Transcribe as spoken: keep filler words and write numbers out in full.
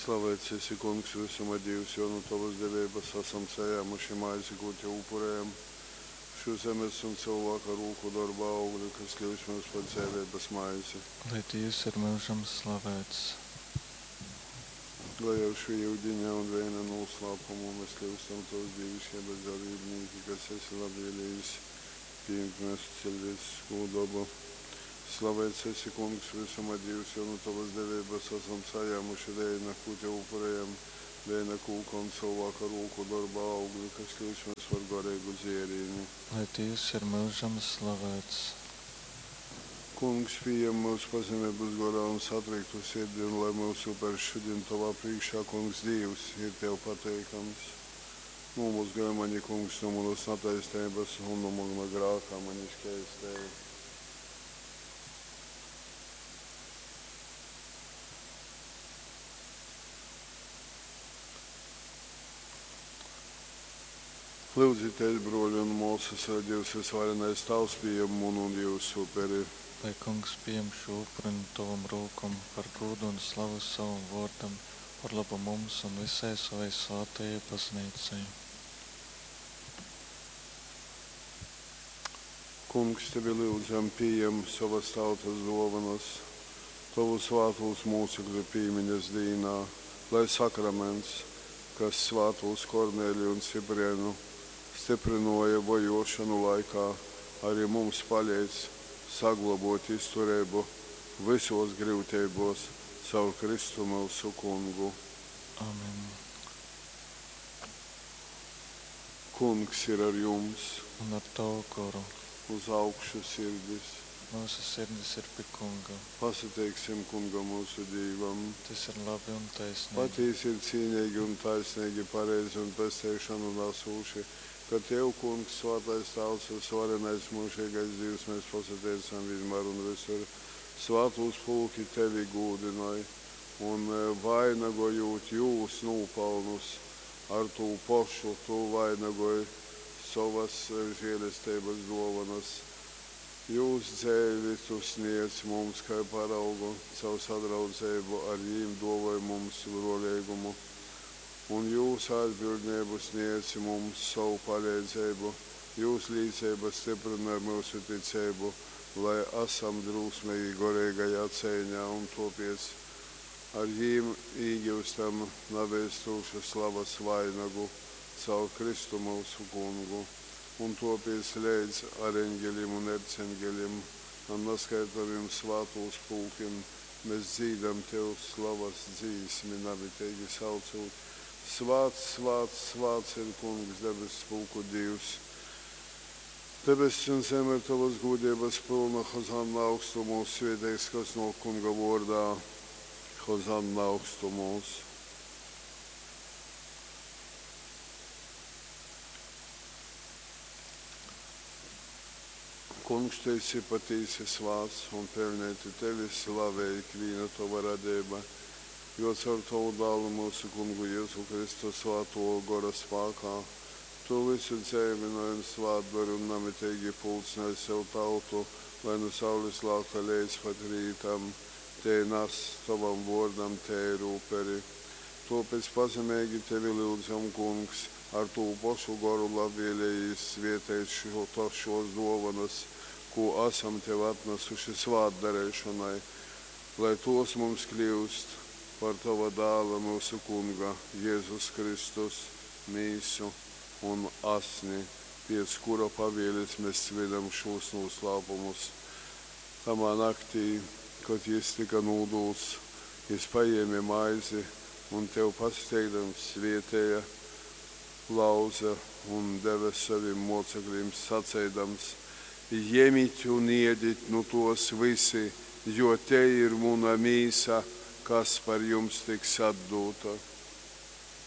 Slavēts esi, Kungs, visuma Dievs, jo no tavas devības esam saņēmuši maizi, ko te upurējam. Šo zemes un cilvēka rūku darba augļu, kas kļūst mums par dzīvības maizi. Lai Dievs ir mūžam slavēts. Lai ar šo jūdiņa un viena noslēpumu mēs kļūstam tavas dievišķības dalībnieki, kas esi labvēlījis, pieņemt mēs cilvēcisku dabu. Slavēts esi, Kungs, visuma Dievs, jo no tavas devības esam saņēmuši viena, ko te upurējam, viena kūka un cilvēka rūku darba augļu, kas kļūst mums par garīgu dzērienu. Lai Dievs ir mūžam slavēts. Kungs, pieņem mūsu pazemības garā un satriektu sirdi, un lai mūsu par šodien tavā priekšā, Kungs, Dievs, ir tev pateikams. Nu, mūsu grēmaņi, Kungs, no mūsu nataistības un no mūsu grākā mani skaistēja. Lūdzīties, broļi un mūsas, lai Dievs visvarenais tavs pieņem un un Dievs uperi. Lai Kungs pieņem šo upuri no tavam rūkam par godu un slavu savam vārdam, par labu mums un visai savai svētajai baznīcai. Kungs, tevi lūdzam, pieņem savas tautas dāvanas, tavu svētos mūcekļu piemiņas dienā, lai sakraments, kas svētos Korneliju un Ciprienu stiprināja bojošanu laikā, arī mums palīdz saglabāt izturību visos grūtībos caur Kristu mūsu Kungu. Amen. Kungs ir ar jums, Un ar tavu koru. uz augšu sirdis. Mūsu sirdis ir pie Kunga. Pasateiksim Kunga mūsu Dievam. Tas ir labi un taisnīgi. Patiesi ir cīnīgi un taisnīgi, pareizi un pestēšanu nesūši, ka Tev, Kungs, svētais Tavs un svarenais mūžīgais Dievs, mēs pasateicam vienmēr un visur. Svētos pulki Tevi gūdināja un vainagojot jūs nopelnus ar to pašu, tu vainagoji savas žēlestības dāvanas. Jūs dzēvi tu sniedz mums kā paraugu, savu sadraudzību ar jīm dāvāj mums brolīgumu. Un jūs atbildnību sniedz mums savu palīdzību. Jūs līdzība stiprina mūsu ticību, lai esam drūsmīgi garīgajā cīņā un topies ar jīm īgūstam nabēstūšu slavas vainagu caur Kristu mūsu Kungu. Un topies līdz areņģelim un erceņģelim un neskaitāmiem svētos pulkiem. Mēs dzīdam Tev slavas dzīsmi, nabitīgi saucot. Svāts, svāts, svāts ir Kungs, debes pulku Dievs. Debesis un zeme ir Tavas godības pilna, hozanna augstumos, svētīgs, kas no Kunga vārdā, hozanna augstumos. Kungs, Tu esi patiesi svāts un pelnīti Tevi slavēja ikviena Tava radība, jo caur Tavu dēlu mūsu Kungu Jēzu Kristu svēto gara spēkā Tu visu dzīvināji un svētbari un namitīgi pulcināji sev tautu, lai no saules lākta līdz pat rītam, Te nas Tavam vārdam, Te ir uperi. Tāpēc pazemīgi Tevi lūdzam, Kungs, ar to pašu garu labvēlējis svietēt šo, šos dāvanas, ko esam Tev atnesuši svētdarēšanai, lai tos mums kļūst par Tava dēla mūsu Kunga, Jēzus Kristus, mīsu un asni, pēc kura pavēles mēs svinam šos noslēpumus. Tamā naktī, kad Jis tika nūdūts, Jis paēma maizi un Tev pasteigdams svietēja, lauza un deva saviem mocekļiem sacēdams: Ņemiet un ēdiet no tos visi, jo te ir mana mīsa, kas par jums tiks atdota.